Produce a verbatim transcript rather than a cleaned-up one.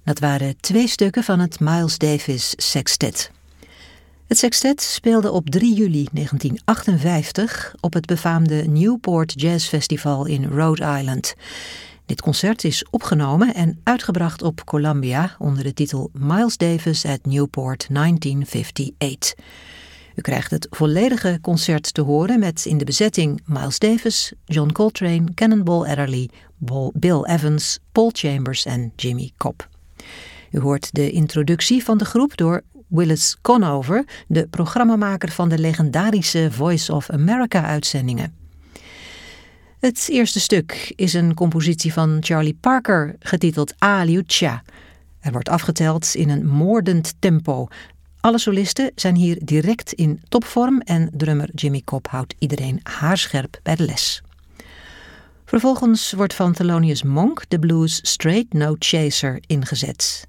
Dat waren twee stukken van het Miles Davis Sextet. Het sextet speelde op drie juli negentien achtenvijftig op het befaamde Newport Jazz Festival in Rhode Island. Dit concert is opgenomen en uitgebracht op Columbia onder de titel Miles Davis at Newport negentien vijfenvijftig. U krijgt het volledige concert te horen met in de bezetting Miles Davis, John Coltrane, Cannonball Adderley, Bill Evans, Paul Chambers en Jimmy Cobb. U hoort de introductie van de groep door Willis Conover, de programmamaker van de legendarische Voice of America-uitzendingen. Het eerste stuk is een compositie van Charlie Parker, getiteld A Lucia. Er wordt afgeteld in een moordend tempo. Alle solisten zijn hier direct in topvorm en drummer Jimmy Cobb houdt iedereen haarscherp bij de les. Vervolgens wordt van Thelonious Monk de blues Straight No Chaser ingezet.